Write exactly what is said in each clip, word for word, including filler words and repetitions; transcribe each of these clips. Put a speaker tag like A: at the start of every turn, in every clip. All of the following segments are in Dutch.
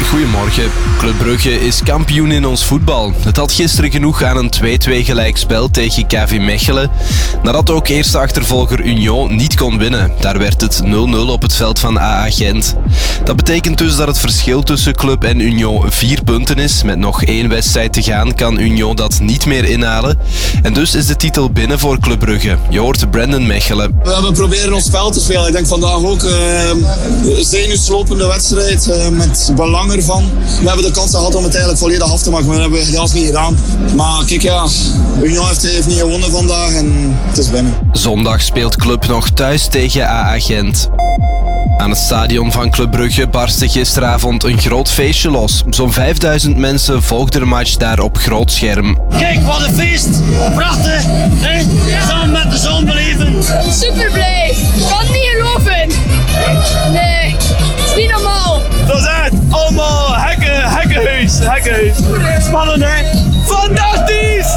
A: Goedemorgen. Club Brugge is kampioen in ons voetbal. Het had gisteren genoeg aan een twee-twee gelijkspel tegen K V Mechelen, nadat ook eerste achtervolger Union niet kon winnen. Daar werd het nul nul op het veld van A A Gent. Dat betekent dus dat het verschil tussen Club en Union vier punten is. Met nog één wedstrijd te gaan kan Union dat niet meer inhalen. En dus is de titel binnen voor Club Brugge. Je hoort Brandon Mechelen.
B: We hebben proberen ons spel te spelen. Ik denk vandaag ook uh, een zenuwslopende wedstrijd uh, met belang ervan. We hebben de kans gehad om het eigenlijk volledig af te maken, maar dat hebben we helaas niet gedaan. Maar kijk ja, Union heeft, heeft niet gewonnen vandaag en het is binnen.
A: Zondag speelt Club nog thuis tegen A A Gent. Aan het stadion van Club Brugge barstte gisteravond een groot feestje los. Zo'n vijfduizend mensen volgden de match daar op groot scherm.
C: Kijk, wat een feest! Prachtig! Hè? Samen met de zon beleven.
D: Super blij! Ik kan het niet geloven! Nee, het is niet normaal!
C: Dat is het! Allemaal hekken, hekkenhuis, hekkenhuis. Spannend hè? Fantastisch!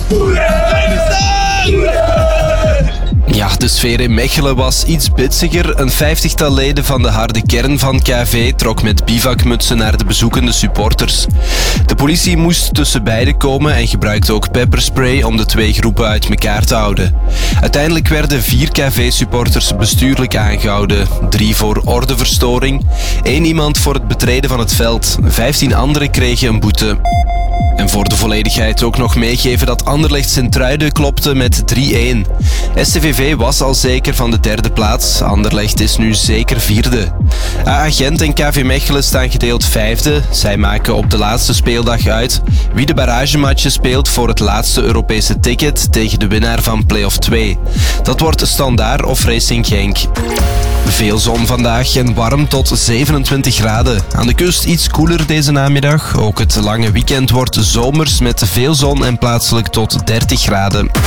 A: Ja, de sfeer in Mechelen was iets bitsiger. Een vijftigtal leden van de harde kern van K V trok met bivakmutsen naar de bezoekende supporters. De politie moest tussen beiden komen en gebruikte ook pepperspray om de twee groepen uit elkaar te houden. Uiteindelijk werden vier K V-supporters bestuurlijk aangehouden. Drie voor ordeverstoring, één iemand voor het betreden van het veld. Vijftien anderen kregen een boete. En voor de volledigheid ook nog meegeven dat Anderlecht Sint-Truiden klopte met drie-één. S C V V was al zeker van de derde plaats. Anderlecht is nu zeker vierde. A A Gent en K V Mechelen staan gedeeld vijfde. Zij maken op de laatste speeldag uit wie de barragematchen speelt voor het laatste Europese ticket tegen de winnaar van play-off twee. Dat wordt Standaard of Racing Genk. Veel zon vandaag en warm tot zevenentwintig graden. Aan de kust iets koeler deze namiddag. Ook het lange weekend wordt zomers met veel zon en plaatselijk tot dertig graden.